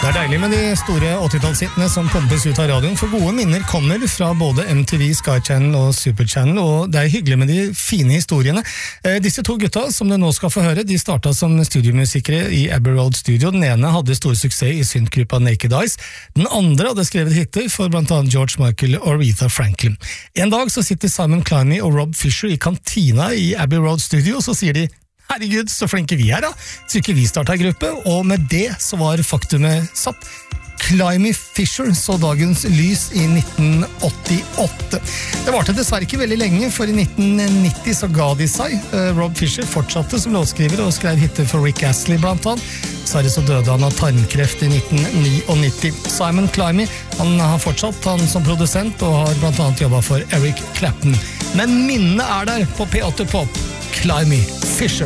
Det deilig med de store 80-tallshittene som pumpes ut av radioen, for gode minner kommer fra både MTV, Sky Channel og Super Channel, og det hyggelig med de fine historiene. Disse to gutta som du nå skal få høre, de startet som studiomusikere i Abbey Road Studio. Den ene hadde stor suksess i syntgruppa Naked Eyes. Den andre hadde skrevet hitter for blant annet George Michael og Aretha Franklin. En dag så sitter Simon Climie og Rob Fisher i kantina i Abbey Road Studio, og så sier de: herregud, så flinke vi da. Så ikke vi startet gruppe, og med det så var faktumet satt. Climie Fisher så dagens lys i 1988. Det varte dessverre ikke veldig lenge, for i 1990 så ga de seg. Rob Fisher fortsatte som låtskriver og skrev hitter for Rick Astley blant annet. Dessverre så døde han av tarmkreft i 1999. Simon Climie, han har fortsatt han som produsent og har blant annet jobbet for Eric Clapton. Men minnet der på P8 Pop. Climie Fisher.